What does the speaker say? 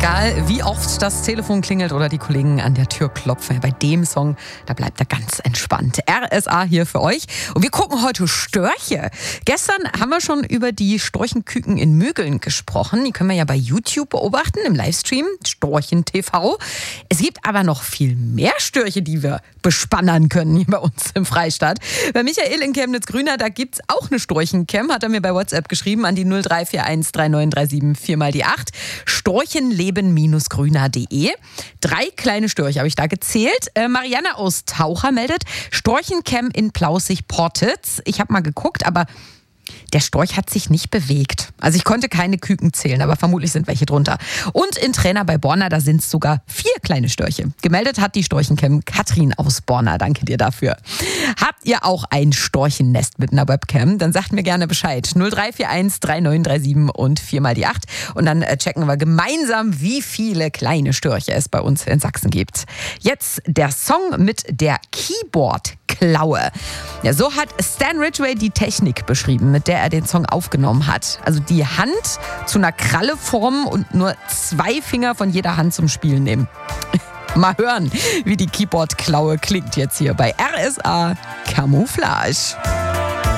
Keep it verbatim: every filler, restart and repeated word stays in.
Egal, wie oft das Telefon klingelt oder die Kollegen an der Tür klopfen, bei dem Song, da bleibt er ganz entspannt. R S A hier für euch. Und wir gucken heute Störche. Gestern haben wir schon über die Storchenküken in Mögeln gesprochen. Die können wir ja bei YouTube beobachten, im Livestream, Storchen T V. Es gibt aber noch viel mehr Störche, die wir bespannern können hier bei uns im Freistaat. Bei Michael in Chemnitz-Grüner, da gibt's auch eine Storchencam, hat er mir bei WhatsApp geschrieben an die null drei vier eins drei neun drei sieben vier mal die acht. storchenleben grüner punkt de. Drei kleine Störche habe ich da gezählt. Äh, Marianne aus Taucher meldet, Storchencam in Plausig-Portitz. Ich habe mal geguckt, aber der Storch hat sich nicht bewegt. Also ich konnte keine Küken zählen, aber vermutlich sind welche drunter. Und in Trainer bei Borna, da sind es sogar vier kleine Störche. Gemeldet hat die Storchencam Katrin aus Borna. Danke dir dafür. Habt ihr auch ein Storchennest mit einer Webcam? Dann sagt mir gerne Bescheid. null drei vier eins drei neun drei sieben und vier mal die acht. Und dann checken wir gemeinsam, wie viele kleine Störche es bei uns in Sachsen gibt. Jetzt der Song mit der Keyboard-Klaue. Ja, so hat Stan Ridgway die Technik beschrieben, mit der er den Song aufgenommen hat. Also die Hand zu einer Kralle formen und nur zwei Finger von jeder Hand zum Spielen nehmen. Mal hören, wie die Keyboard-Klaue klingt jetzt hier bei R S A Camouflage.